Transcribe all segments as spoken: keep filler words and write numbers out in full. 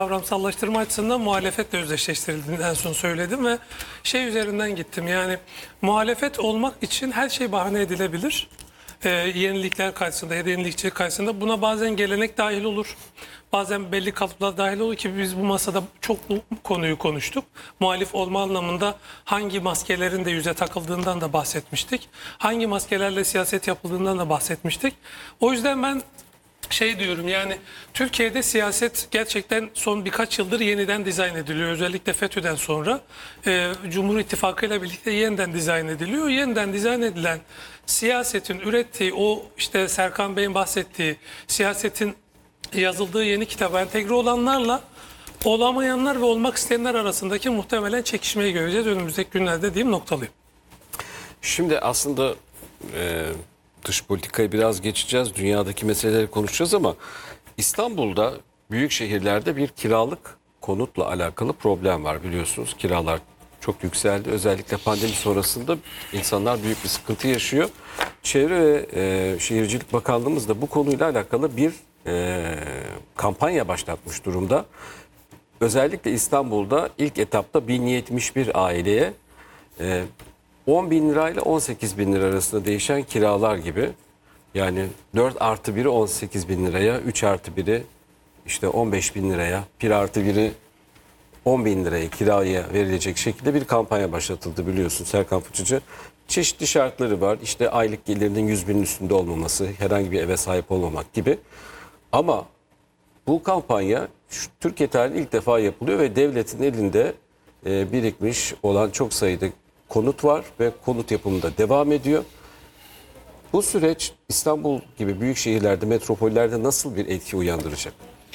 Kavramsallaştırma açısından muhalefetle özdeşleştirildiğini en son söyledim ve şey üzerinden gittim. Yani muhalefet olmak için her şey bahane edilebilir. Ee, yenilikler karşısında ya da yenilikçilik karşısında buna bazen gelenek dahil olur. Bazen belli kalıplar dahil olur ki biz bu masada çok bu konuyu konuştuk. Muhalif olma anlamında hangi maskelerin de yüze takıldığından da bahsetmiştik. Hangi maskelerle siyaset yapıldığından da bahsetmiştik. O yüzden ben şey diyorum, yani Türkiye'de siyaset gerçekten son birkaç yıldır yeniden dizayn ediliyor. Özellikle FETÖ'den sonra e, Cumhur İttifakı ile birlikte yeniden dizayn ediliyor. Yeniden dizayn edilen siyasetin ürettiği o işte Serkan Bey'in bahsettiği siyasetin yazıldığı yeni kitaba entegre olanlarla olamayanlar ve olmak isteyenler arasındaki muhtemelen çekişmeyi göreceğiz önümüzdeki günlerde diyeyim, noktalıyım. Şimdi aslında e, dış politikayı biraz geçeceğiz. Dünyadaki meseleleri konuşacağız ama İstanbul'da büyük şehirlerde bir kiralık konutla alakalı problem var, biliyorsunuz. Kiralar çok yükseldi. Özellikle pandemi sonrasında insanlar büyük bir sıkıntı yaşıyor. Çevre ve e, Şehircilik Bakanlığımız da bu konuyla alakalı bir e, kampanya başlatmış durumda. Özellikle İstanbul'da ilk etapta bin yetmiş bir aileye e, on bin lirayla on sekiz bin lira arasında değişen kiralar gibi. Yani dört artı biri on sekiz bin liraya, üç artı biri işte on beş bin liraya, bir artı biri on bin liraya kiraya verilecek şekilde bir kampanya başlatıldı, biliyorsun Serkan Fıçıcı. Çeşitli şartları var. İşte aylık gelirinin yüz binin üstünde olmaması, herhangi bir eve sahip olmamak gibi. Ama bu kampanya şu, Türkiye tarihinde ilk defa yapılıyor ve devletin elinde e, birikmiş olan çok sayıda konut var ve konut yapımında devam ediyor. Bu süreç İstanbul gibi büyük şehirlerde, metropollerde nasıl bir etki uyandıracak?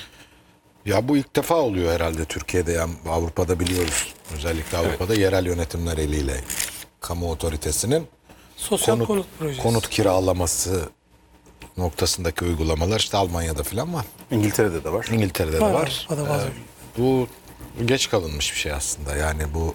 Ya bu ilk defa oluyor herhalde Türkiye'de, yani Avrupa'da biliyoruz. Özellikle Avrupa'da evet. Yerel yönetimler eliyle kamu otoritesinin Sosyal konut, konut projesi. konut kiralaması noktasındaki uygulamalar işte Almanya'da falan var. İngiltere'de de var. İngiltere'de Var, de var. var. var. Ee, bu geç kalınmış bir şey aslında. Yani bu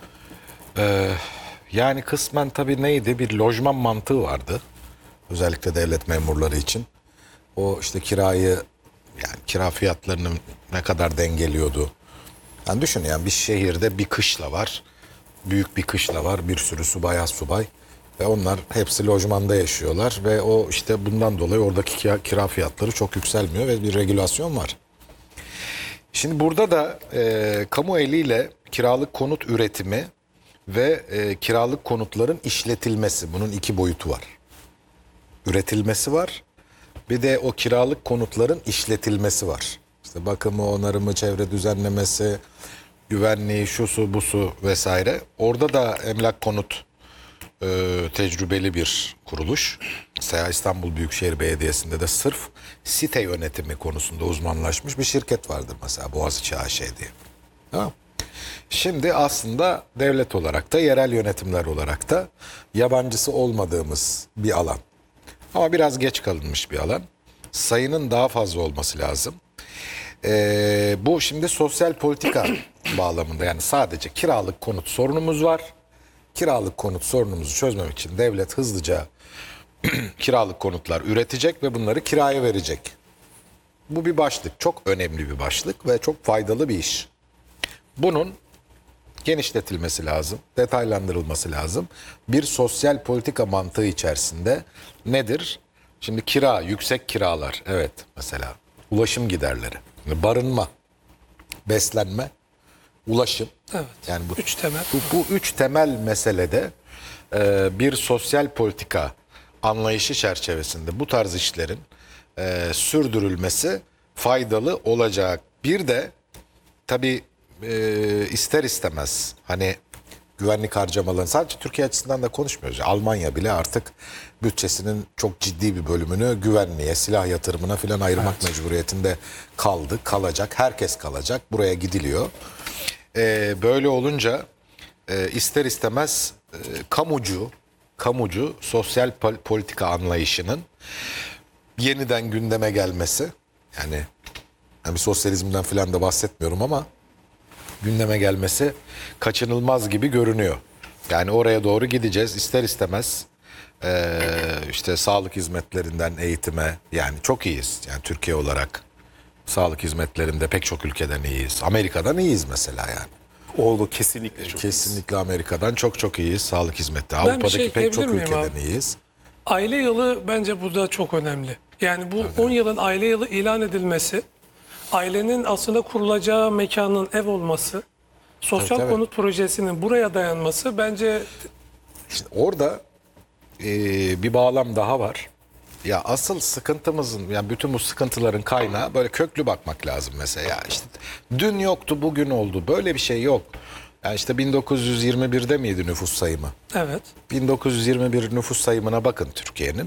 e, yani kısmen tabii neydi? Bir lojman mantığı vardı. Özellikle devlet memurları için. O işte kirayı, yani kira fiyatlarını ne kadar dengeliyordu. Yani düşün, yani bir şehirde bir kışla var. Büyük bir kışla var. Bir sürü subay, asubay. Ve onlar hepsi lojmanda yaşıyorlar. Ve o işte bundan dolayı oradaki kira fiyatları çok yükselmiyor ve bir regülasyon var. Şimdi burada da e, kamu eliyle kiralık konut üretimi ve e, kiralık konutların işletilmesi, bunun iki boyutu var. Üretilmesi var. Bir de o kiralık konutların işletilmesi var. İşte bakımı, onarımı, çevre düzenlemesi, güvenliği, şusu, busu vesaire. Orada da Emlak Konut e, tecrübeli bir kuruluş. Mesela İstanbul Büyükşehir Belediyesi'nde de sırf site yönetimi konusunda uzmanlaşmış bir şirket vardır mesela, Boğaziçi A Ş diye. Tamam. Şimdi aslında devlet olarak da, yerel yönetimler olarak da yabancısı olmadığımız bir alan. Ama biraz geç kalınmış bir alan. Sayının daha fazla olması lazım. Ee, bu şimdi sosyal politika bağlamında, yani sadece kiralık konut sorunumuz var. Kiralık konut sorunumuzu çözmemek için devlet hızlıca kiralık konutlar üretecek ve bunları kiraya verecek. Bu bir başlık, çok önemli bir başlık ve çok faydalı bir iş. Bunun genişletilmesi lazım, detaylandırılması lazım. Bir sosyal politika mantığı içerisinde nedir? Şimdi kira, yüksek kiralar, evet, mesela ulaşım giderleri, barınma, beslenme, ulaşım. Evet. Yani bu üç temel. Bu, bu üç temel meselede e, bir sosyal politika anlayışı çerçevesinde bu tarz işlerin e, sürdürülmesi faydalı olacak. Bir de tabii e, ister istemez hani güvenlik harcamalarını sadece Türkiye açısından da konuşmuyoruz. Almanya bile artık bütçesinin çok ciddi bir bölümünü güvenliğe, silah yatırımına falan ayırmak evet. mecburiyetinde kaldı, kalacak. Herkes kalacak. Buraya gidiliyor. Ee, böyle olunca e, ister istemez e, kamucu, kamucu sosyal politika anlayışının yeniden gündeme gelmesi, yani, yani sosyalizmden falan da bahsetmiyorum ama gündeme gelmesi kaçınılmaz gibi görünüyor. Yani oraya doğru gideceğiz ister istemez. Ee, işte sağlık hizmetlerinden eğitime, yani çok iyiyiz yani Türkiye olarak. Sağlık hizmetlerinde pek çok ülkeden iyiyiz. Amerika'dan iyiyiz mesela yani. Oldu kesinlikle çok Kesinlikle Amerika'dan çok çok iyiyiz sağlık hizmette. bir Avrupa'daki şey pek çok ekleyebilir miyim ülkeden iyiyiz. Aile yılı bence burada çok önemli. Yani bu on yılın aile yılı ilan edilmesi, ailenin aslında kurulacağı mekanın ev olması, sosyal Tabii, tabii. konut projesinin buraya dayanması bence İşte orada e, bir bağlam daha var. Ya asıl sıkıntımızın, yani bütün bu sıkıntıların kaynağı böyle köklü bakmak lazım mesela. Ya işte dün yoktu, bugün oldu. Böyle bir şey yok. Yani işte bin dokuz yüz yirmi birde miydi nüfus sayımı? evet. bin dokuz yüz yirmi bir nüfus sayımına bakın Türkiye'nin.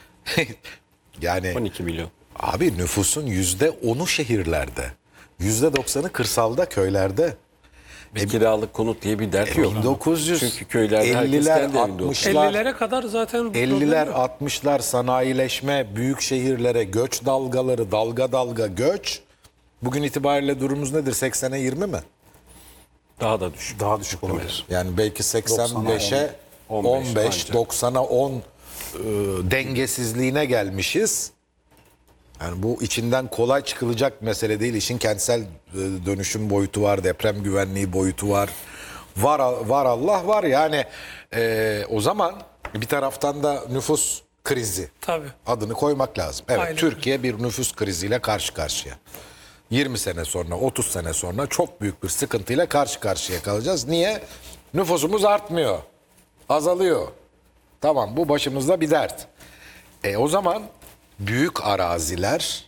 Yani on iki milyon. abi nüfusun yüzde onu şehirlerde. Yüzde doksanı kırsalda, köylerde. Ve kiralık konut diye bir dert yok. bin dokuz yüz Çünkü köylerde herkes elliler, kendi evinde oturuyor. altmışlar, ellilere kadar zaten bu elliler, problem yok. altmışlar sanayileşme, büyük şehirlere göç dalgaları, dalga dalga göç. Bugün itibariyle durumumuz nedir? seksene yirmi mi? Daha da düşük. daha düşük olabilir. Yani belki seksen beşe on beş, on beş, ancak. doksana on e, dengesizliğine gelmişiz. Yani bu içinden kolay çıkılacak mesele değil. İşin kentsel e, dönüşüm boyutu var, deprem güvenliği boyutu var. Var var Allah var yani. E, o zaman bir taraftan da nüfus krizi Tabii. adını koymak lazım. Evet, Aynen. Türkiye bir nüfus kriziyle karşı karşıya. yirmi sene sonra, otuz sene sonra çok büyük bir sıkıntıyla karşı karşıya kalacağız. Niye? Nüfusumuz artmıyor. Azalıyor. Tamam, bu başımızda bir dert. E o zaman büyük araziler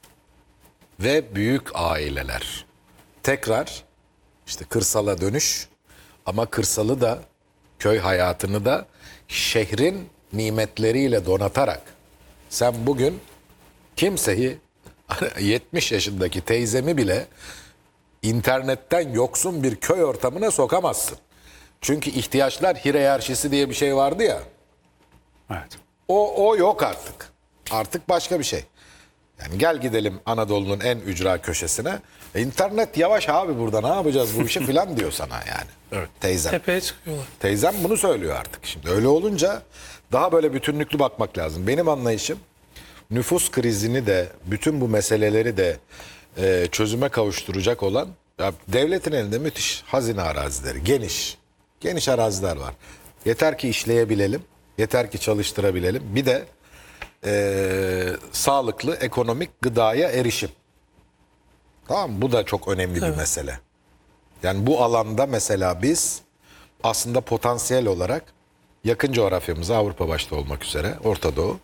ve büyük aileler. Tekrar işte kırsala dönüş, ama kırsalı da, köy hayatını da şehrin nimetleriyle donatarak. Sen bugün kimseyi, yetmiş yaşındaki teyzemi bile internetten yoksun bir köy ortamına sokamazsın. Çünkü ihtiyaçlar hiyerarşisi diye bir şey vardı ya. Evet. O, o yok artık. Artık başka bir şey. Yani gel gidelim Anadolu'nun en ücra köşesine. E, internet yavaş abi, burada ne yapacağız bu işi filan diyor sana yani. Evet. Teyzem. Tepeye çıkıyorlar. Teyzem bunu söylüyor artık. Şimdi öyle olunca daha böyle bütünlüklü bakmak lazım. Benim anlayışım, nüfus krizini de, bütün bu meseleleri de e, çözüme kavuşturacak olan, ya devletin elinde müthiş hazine arazileri, geniş, geniş araziler var. Yeter ki işleyebilelim, yeter ki çalıştırabilelim. Bir de e, sağlıklı, ekonomik gıdaya erişim. Tamam mı? Bu da çok önemli bir mesele. Yani bu alanda mesela biz aslında potansiyel olarak yakın coğrafyamıza, Avrupa başta olmak üzere, Orta Doğu,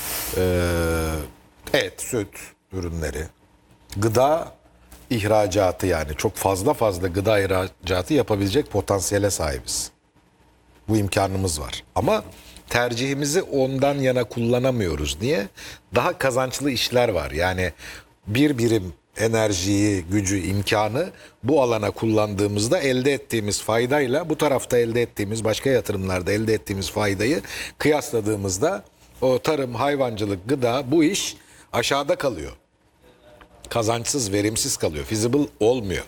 Ee, et, süt ürünleri, gıda ihracatı, yani çok fazla fazla gıda ihracatı yapabilecek potansiyele sahibiz. Bu imkanımız var. Ama tercihimizi ondan yana kullanamıyoruz. Niye? Daha kazançlı işler var. Yani bir birim enerjiyi, gücü, imkanı bu alana kullandığımızda elde ettiğimiz faydayla bu tarafta elde ettiğimiz, başka yatırımlarda elde ettiğimiz faydayı kıyasladığımızda o tarım, hayvancılık, gıda, bu iş aşağıda kalıyor. Kazançsız, verimsiz kalıyor. Feasible olmuyor.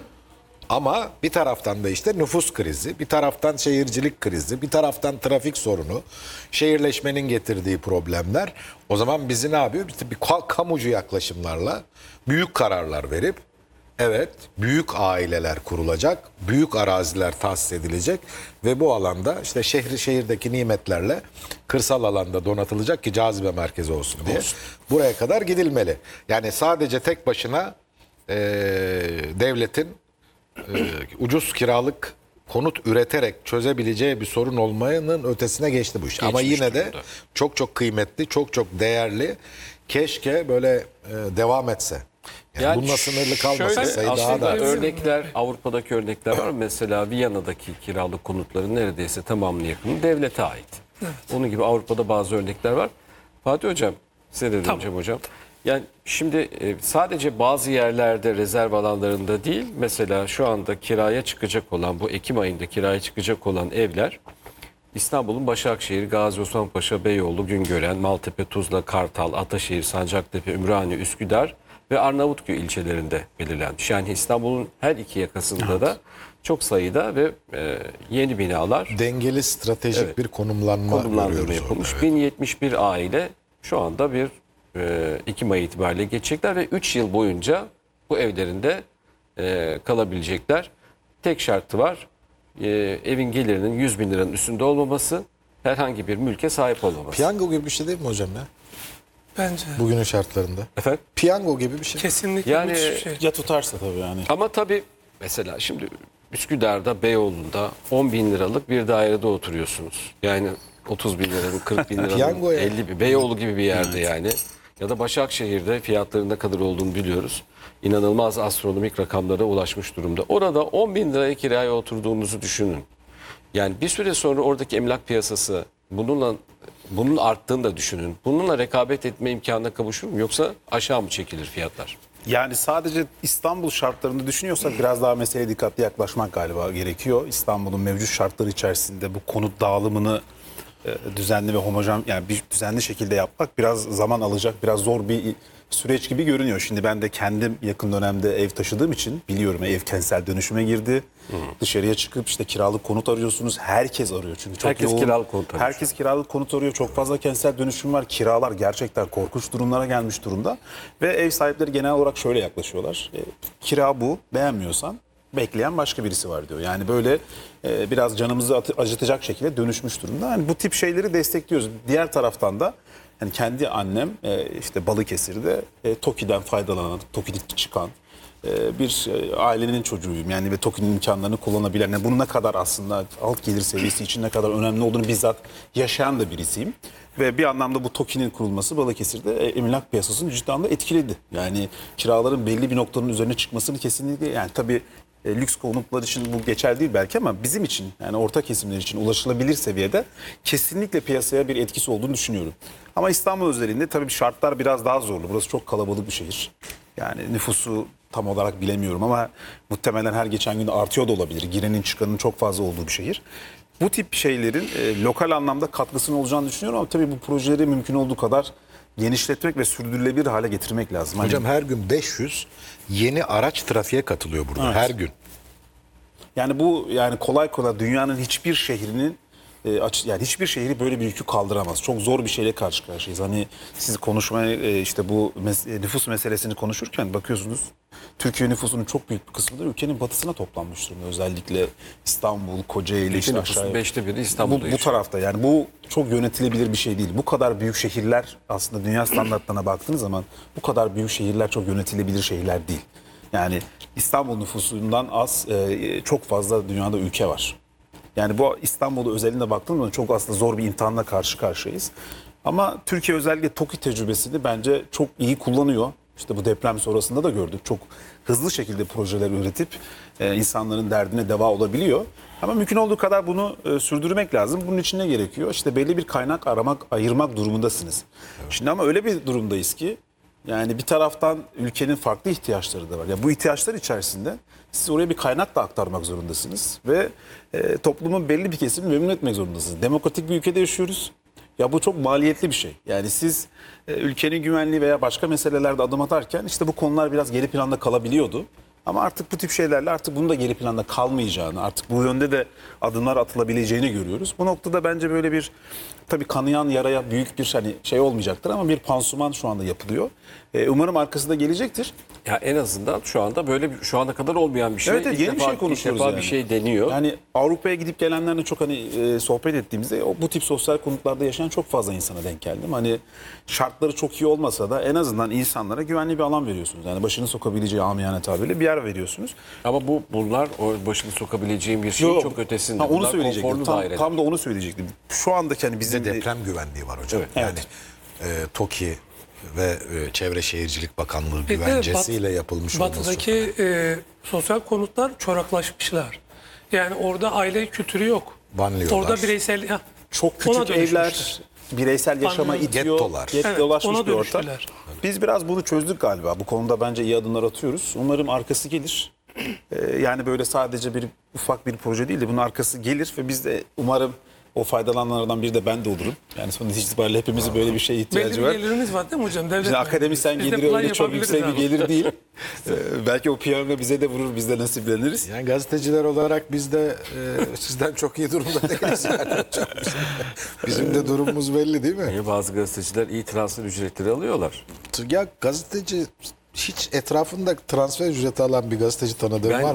Ama bir taraftan da işte nüfus krizi, bir taraftan şehircilik krizi, bir taraftan trafik sorunu, şehirleşmenin getirdiği problemler. O zaman bizi ne yapıyor? İşte bir kamucu yaklaşımlarla büyük kararlar verip, evet, büyük aileler kurulacak, büyük araziler tahsis edilecek ve bu alanda işte şehri, şehirdeki nimetlerle kırsal alanda donatılacak ki cazibe merkezi olsun diye. Buraya kadar gidilmeli. Yani sadece tek başına e, devletin e, ucuz kiralık konut üreterek çözebileceği bir sorun olmanın ötesine geçti bu iş. Ama yine de durumda. çok çok kıymetli, çok çok değerli. Keşke böyle e, devam etse. Yani, bununla sınırlı kalmasın. şöyle, Sayı daha aslında da. örnekler, Avrupa'daki örnekler var. Mesela Viyana'daki kiralık konutların neredeyse tamamını yakını devlete ait. Onun gibi Avrupa'da bazı örnekler var. Fatih Hocam, size de döneceğim Tamam. hocam. Yani şimdi e, sadece bazı yerlerde, rezerv alanlarında değil, mesela şu anda kiraya çıkacak olan, bu Ekim ayında kiraya çıkacak olan evler İstanbul'un Başakşehir, Gazi Osman Paşa, Beyoğlu, Güngören, Maltepe, Tuzla, Kartal, Ataşehir, Sancaktepe, Ümraniye, Üsküdar ve Arnavutköy ilçelerinde belirlenmiş. Yani İstanbul'un her iki yakasında da çok sayıda ve e, yeni binalar, Dengeli stratejik Evet. bir konumlanma, konumlandırma görüyoruz yapılmış. orada, evet. bin yetmiş bir aile şu anda bir e, iki Mayıs itibariyle geçecekler ve üç yıl boyunca bu evlerinde e, kalabilecekler. Tek şartı var, e, evin gelirinin yüz bin liranın üstünde olmaması, herhangi bir mülke sahip olmaması. Piyango gibi bir şey değil mi hocam ya? Bence Bugünün şartlarında. Efendim? Piyango gibi bir şey. kesinlikle Yani- müthiş bir şey. Ya tutarsa tabii yani. Ama tabii mesela şimdi Üsküdar'da, Beyoğlu'nda on bin liralık bir dairede oturuyorsunuz. Yani otuz bin liranın, kırk bin liranın, Piyango ya. elli bin, Beyoğlu gibi bir yerde yani. Ya da Başakşehir'de fiyatların ne kadar olduğunu biliyoruz. İnanılmaz astronomik rakamlara ulaşmış durumda. Orada on bin liraya kiraya oturduğunuzu düşünün. Yani bir süre sonra oradaki emlak piyasası bununla bunun arttığını da düşünün. Bununla rekabet etme imkanına kavuşur mu, yoksa aşağı mı çekilir fiyatlar? Yani sadece İstanbul şartlarında düşünüyorsak biraz daha meseleye dikkatli yaklaşmak galiba gerekiyor. İstanbul'un mevcut şartları içerisinde bu konut dağılımını e, düzenli ve homojen, yani bir düzenli şekilde yapmak biraz zaman alacak, biraz zor bir süreç gibi görünüyor. Şimdi ben de kendim yakın dönemde ev taşıdığım için biliyorum, ev kentsel dönüşüme girdi. Dışarıya çıkıp işte kiralık konut arıyorsunuz. Herkes arıyor çünkü çok Herkes yoğun. kiralık konut arıyor. Herkes kiralık konut arıyor. Çok fazla kentsel dönüşüm var. Kiralar gerçekten korkunç durumlara gelmiş durumda. Ve ev sahipleri genel olarak şöyle yaklaşıyorlar. E, kira bu. Beğenmiyorsan bekleyen başka birisi var diyor. Yani böyle e, biraz canımızı atı- acıtacak şekilde dönüşmüş durumda. Yani bu tip şeyleri destekliyoruz. Diğer taraftan da yani kendi annem e, işte Balıkesir'de e, TOKİ'den faydalanan, TOKİ'de çıkan e, bir e, ailenin çocuğuyum. Yani ve TOKİ'nin imkanlarını kullanabilen, yani bunun ne kadar aslında alt gelir seviyesi için ne kadar önemli olduğunu bizzat yaşayan da birisiyim. Ve bir anlamda bu TOKİ'nin kurulması Balıkesir'de e, emlak piyasasını ciddi anlamda etkiledi. Yani kiraların belli bir noktanın üzerine çıkmasını kesinlikle, yani tabii e, lüks konutlar için bu geçerli değil belki ama bizim için, yani orta kesimler için ulaşılabilir seviyede kesinlikle piyasaya bir etkisi olduğunu düşünüyorum. Ama İstanbul özelinde tabii şartlar biraz daha zorlu. Burası çok kalabalık bir şehir. Yani nüfusu tam olarak bilemiyorum ama muhtemelen her geçen gün artıyor da olabilir. Girenin çıkanın çok fazla olduğu bir şehir. Bu tip şeylerin e, lokal anlamda katkısının olacağını düşünüyorum ama tabii bu projeleri mümkün olduğu kadar genişletmek ve sürdürülebilir hale getirmek lazım. Hani- Hocam her gün beş yüz yeni araç trafiğe katılıyor burada. Evet. Her gün. Yani bu, yani kolay kolay dünyanın hiçbir şehrinin e, aç, yani hiçbir şehri böyle bir yükü kaldıramaz. Çok zor bir şeyle karşı karşıyayız. Hani siz konuşmaya e, işte bu mes- e, nüfus meselesini konuşurken bakıyorsunuz Türkiye nüfusunun çok büyük bir kısmı da ülkenin batısına toplanmış durumda. Özellikle İstanbul, Kocaeli, işte nüfusun aşağı. beşte biri Bu, İstanbul'da bu yaşıyor. tarafta, yani bu çok yönetilebilir bir şey değil. Bu kadar büyük şehirler, aslında dünya standartlarına baktığınız zaman bu kadar büyük şehirler çok yönetilebilir şehirler değil. Yani İstanbul nüfusundan az e, çok fazla dünyada ülke var. Yani bu İstanbul'u özelinde baktığımız zaman çok aslında zor bir imtihanla karşı karşıyayız. Ama Türkiye özellikle TOKİ tecrübesini bence çok iyi kullanıyor. İşte bu deprem sonrasında da gördük. Çok hızlı şekilde projeler üretip e, insanların derdine deva olabiliyor. Ama mümkün olduğu kadar bunu e, sürdürmek lazım. Bunun için ne gerekiyor? İşte belli bir kaynak aramak, ayırmak durumundasınız. Şimdi ama öyle bir durumdayız ki yani bir taraftan ülkenin farklı ihtiyaçları da var. Ya bu ihtiyaçlar içerisinde siz oraya bir kaynak da aktarmak zorundasınız ve e, toplumun belli bir kesimini memnun etmek zorundasınız. Demokratik bir ülkede yaşıyoruz. Ya bu çok maliyetli bir şey. Yani siz e, ülkenin güvenliği veya başka meselelerde adım atarken işte bu konular biraz geri planda kalabiliyordu. Ama artık bu tip şeylerle artık bunun da geri planda kalmayacağını, artık bu yönde de adımlar atılabileceğini görüyoruz. Bu noktada bence böyle bir, tabii kanayan yaraya büyük bir hani şey olmayacaktır ama bir pansuman şu anda yapılıyor. Ee, umarım arkası da gelecektir. Ya en azından şu anda böyle bir, şu ana kadar olmayan bir şey. Evet, evet, İlk yeni bir defa- şey konuşuyoruz ilk defa yani. bir şey deniyor. Yani Avrupa'ya gidip gelenlerle çok hani e, sohbet ettiğimizde o, bu tip sosyal konutlarda yaşayan çok fazla insana denk geldim. Hani şartları çok iyi olmasa da en azından insanlara güvenli bir alan veriyorsunuz. Yani başını sokabileceği, amiyane tabirle bir yer veriyorsunuz. Ama bu bunlar o başını sokabileceğin bir şeyin Yok, çok ötesinde. Ha, onu Bunlar söyleyecektim. konforlu Tam, daireler. tam da onu söyleyecektim. Şu andaki hani bizim Bir de deprem güvenliği var hocam. Evet. Yani e, TOKİ ve e, Çevre Şehircilik Bakanlığı Bir de güvencesiyle bat- yapılmış olması. Batıdaki e, sosyal konutlar çoraklaşmışlar. Yani orada aile kültürü yok. Banlıyorlar. Orada bireysel... ha, çok ona küçük evler, dönüşmüşler. bireysel yaşama Anladım. itiyor. Gettolar. Gettolaşmış Evet, ona bir ortam. dönüştüler. Biz biraz bunu çözdük galiba. Bu konuda bence iyi adımlar atıyoruz. Umarım arkası gelir. Ee, yani böyle sadece bir ufak bir proje değil de bunun arkası gelir ve biz de umarım O faydalananlardan biri de ben de olurum. Yani sonuç itibariyle hepimizin böyle bir şeye ihtiyacı Belli bir var. gelirimiz var değil mi hocam? Devlet Bizim akademisyen Biz de geliri plan öyle çok yapabiliriz yüksek bir abi. gelir değil. Ee, belki o piyango bize de vurur, biz de nasipleniriz. Yani gazeteciler olarak biz de e, sizden çok iyi durumda değiliz. Yani hocam. Bizim de durumumuz belli değil mi? Niye bazı gazeteciler iyi transfer ücretleri alıyorlar? Ya gazeteci hiç etrafında transfer ücreti alan bir gazeteci tanıdığım Ben var mı?